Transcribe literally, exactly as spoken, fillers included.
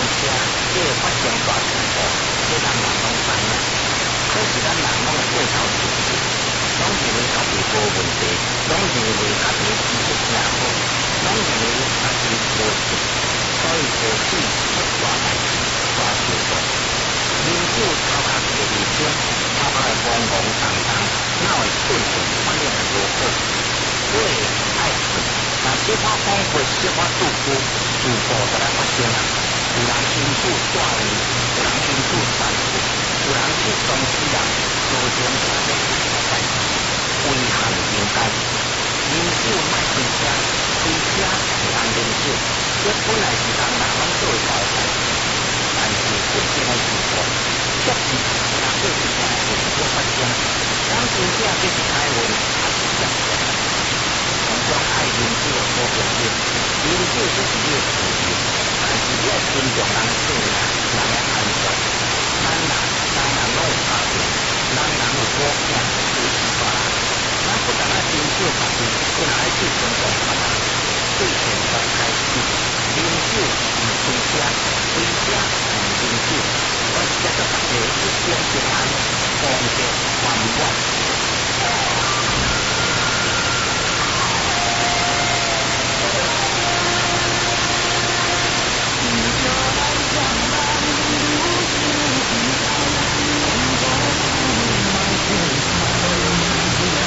车，这个发生大事故，这人人拢知影。可是咱人拢会过头自信，拢认为家己无问题，拢认为家己技术诚好，拢认为家己无错，所以冒水出大代志、大事故。饮酒头壳第二天，头壳会懵懵懂懂，哪会顿顿反应会无好？所以爱困。若小可讲过小可拄久，事故就来发生啦。有人因此带伊，有人因此犯错，有人去撞死人，造成车祸代志，危害人间。饮酒莫开车，开车会当饮酒，这本来是人人拢做会到的代志。但是出现的事故，确实若过一件事故发生，咱真正这是开运还是邪邪？从中爱饮酒的好朋友，饮酒这是你的自由，但是你要尊重人性命、人的安全。咱人人人拢有家庭，人人有某囝，有一大人。咱不但要珍惜家己，更要去尊重别人。对现在开始，饮酒唔开车，开车唔饮酒。我祝大家一生平安，丰盛圆满。